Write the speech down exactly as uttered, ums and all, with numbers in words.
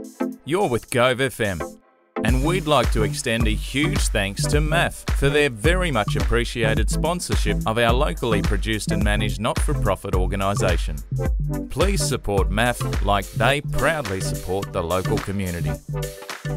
You're with Gove F M, and we'd like to extend a huge thanks to M A F for their very much appreciated sponsorship of our locally produced and managed not-for-profit organisation. Please support M A F like they proudly support the local community.